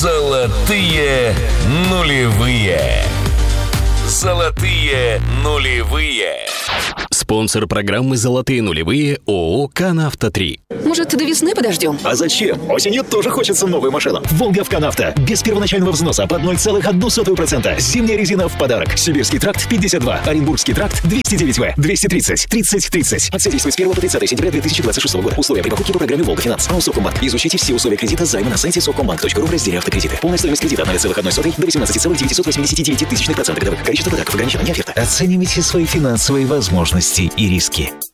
Золотые нулевые. Золотые нулевые. Спонсор программы «Золотые нулевые» ООО «Канавто-3». Может, до весны подождем? А зачем? Осенью тоже хочется новую машину. «Волга» в «Канавто». Без первоначального взноса под 0,01%. Зимняя резина в подарок. Сибирский тракт 52. Оренбургский тракт 209В. 230. 30. Акция действует с 1 по 30 сентября 2026 года. Условия при покупке по программе «Волга Финанс». АО «Совкомбанк». Изучите все условия кредита займа на сайте совкомбанк.ру в разделе «Автокредиты». Полная стоимость кредита от 0,01 до 18,989% годовых. Количество подарков ограничено, не оферта. Оценивайте свои финансовые возможности и риски.